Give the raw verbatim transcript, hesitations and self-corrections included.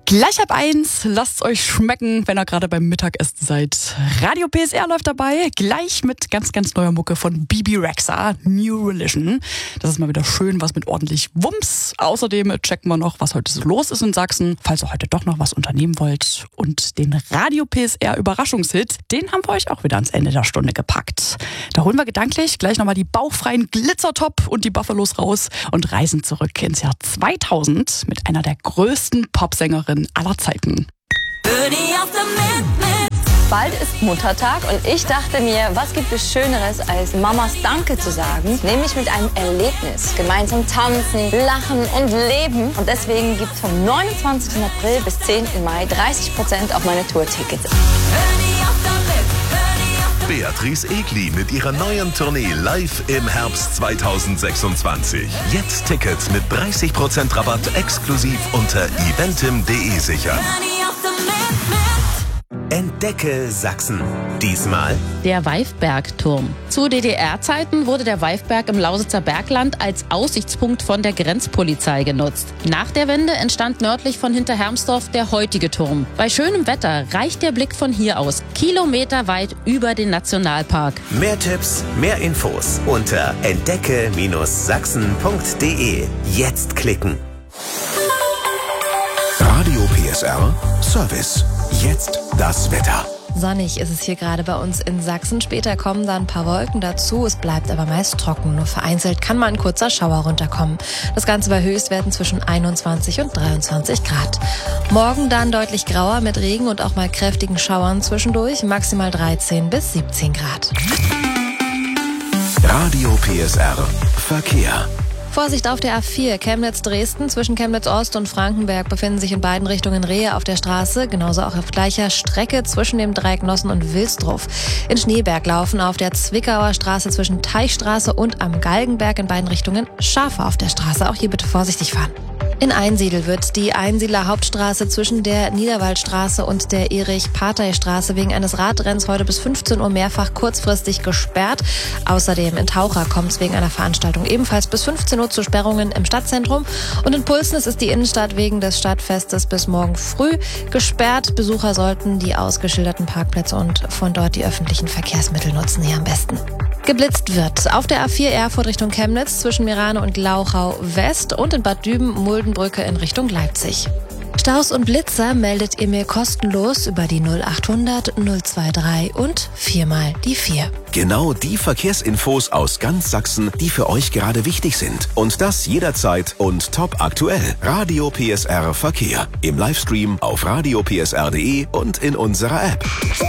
Gleich ab eins, lasst's euch schmecken, wenn ihr gerade beim Mittagessen seid. Radio P S R läuft dabei, gleich mit ganz, ganz neuer Mucke von Bebe Rexha, New Religion. Das ist mal wieder schön, was mit ordentlich Wumms. Außerdem checken wir noch, was heute so los ist in Sachsen, falls ihr heute doch noch was unternehmen wollt. Und den Radio P S R Überraschungshit, den haben wir euch auch wieder ans Ende der Stunde gepackt. Da holen wir gedanklich gleich nochmal die bauchfreien Glitzertop und die Buffalos raus und reisen zurück ins Jahr zweitausend mit einer der größten Popsängerinnen aller Zeiten. Bald ist Muttertag und ich dachte mir, was gibt es Schöneres, als Mamas Danke zu sagen? Nämlich mit einem Erlebnis. Gemeinsam tanzen, lachen und leben. Und deswegen gibt es vom neunundzwanzigsten April bis zehnten Mai dreißig Prozent auf meine Tourtickets. Beatrice Egli mit ihrer neuen Tournee live im Herbst zweitausendsechsundzwanzig. Jetzt Tickets mit dreißig Prozent Rabatt exklusiv unter eventim punkt de sichern. Entdecke Sachsen. Diesmal der Weifbergturm. Zu D D R-Zeiten wurde der Weifberg im Lausitzer Bergland als Aussichtspunkt von der Grenzpolizei genutzt. Nach der Wende entstand nördlich von Hinterhermsdorf der heutige Turm. Bei schönem Wetter reicht der Blick von hier aus kilometerweit über den Nationalpark. mehr Tipps, mehr Infos unter entdecke Sachsen punkt de. Jetzt klicken. Radio P S R Service. Jetzt das Wetter. Sonnig ist es hier gerade bei uns in Sachsen. Später kommen da ein paar Wolken dazu. Es bleibt aber meist trocken. Nur vereinzelt kann mal ein kurzer Schauer runterkommen. Das Ganze bei Höchstwerten zwischen einundzwanzig und dreiundzwanzig Grad. Morgen dann deutlich grauer mit Regen und auch mal kräftigen Schauern zwischendurch. Maximal dreizehn bis siebzehn Grad. Radio P S R Verkehr. Vorsicht auf der A vier, Chemnitz-Dresden. Zwischen Chemnitz-Ost und Frankenberg befinden sich in beiden Richtungen Rehe auf der Straße. Genauso auch auf gleicher Strecke zwischen dem Dreieck Nossen und Wilsdruff. In Schneeberg laufen auf der Zwickauer Straße zwischen Teichstraße und am Galgenberg in beiden Richtungen Schafe auf der Straße. Auch hier bitte vorsichtig fahren. In Einsiedl wird die Einsiedler Hauptstraße zwischen der Niederwaldstraße und der Erich-Partey-Straße wegen eines Radrenns heute bis fünfzehn Uhr mehrfach kurzfristig gesperrt. Außerdem in Taucher kommt es wegen einer Veranstaltung ebenfalls bis fünfzehn Uhr zu Sperrungen im Stadtzentrum. Und in Pulsnitz ist die Innenstadt wegen des Stadtfestes bis morgen früh gesperrt. Besucher sollten die ausgeschilderten Parkplätze und von dort die öffentlichen Verkehrsmittel nutzen, hier am besten. Geblitzt wird auf der A vier Erfurt Richtung Chemnitz zwischen Mirane und Glauchau West und in Bad Düben-Muldenbrücke in Richtung Leipzig. Staus und Blitzer meldet ihr mir kostenlos über die null achthundert null dreiundzwanzig und viermal die vier. Genau die Verkehrsinfos aus ganz Sachsen, die für euch gerade wichtig sind. Und das jederzeit und top aktuell. Radio P S R Verkehr. Im Livestream auf radio p s r punkt de und in unserer App.